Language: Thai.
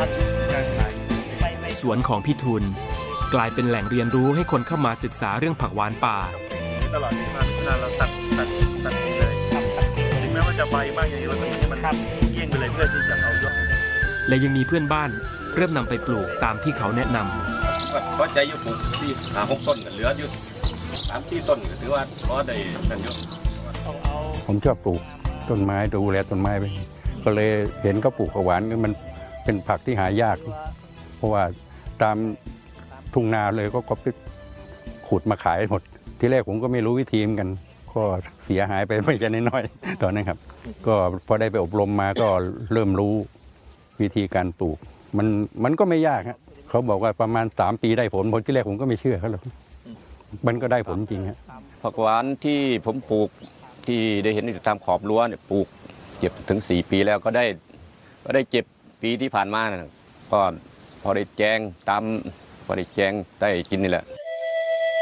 สวนของพี่ทุนกลายเป็นแหล่งเรียนรู้ให้คนเข้ามาศึกษาเรื่องผักหวานป่าตลอดที่มาเราตัดเลยถึงแม้ว่าจะใบมากอย่างนี้เราต้องให้มันเยี่ยงไปเลยเพื่อที่จะเอายอดและยังมีเพื่อนบ้านเริ่มนำไปปลูกตามที่เขาแนะนำเพราะใจอยู่ปลูกที่5-6 ต้นเหลืออยู่3-4 ต้นก็ถือว่าพอได้กันเยอะผมชอบปลูกต้นไม้ดูแลต้นไม้ไปก็เลยเห็นเขาปลูกผักหวานมันเป็นผักที่หายากเพราะว่าตามทุ่งนาเลยก็ไปขุดมาขายหมดที่แรกผมก็ไม่รู้วิธีเหมือนกันก็เสียหายไปไม่ใช่น้อยๆตอนนั้นครับก็พอได้ไปอบรมมาก็เริ่มรู้วิธีการปลูกมันก็ไม่ยากครับเขาบอกว่าประมาณ3 ปีได้ผลที่แรกผมก็ไม่เชื่อเขาหรอกมันก็ได้ผลจริงครับผักหวานที่ผมปลูกที่ได้เห็นตามขอบรั้วเนี่ยปลูกเก็บถึง4 ปีแล้วก็ได้เก็บปีที่ผ่านมาก็พอได้แจงตามพอได้แจงได้กินนี่แหละ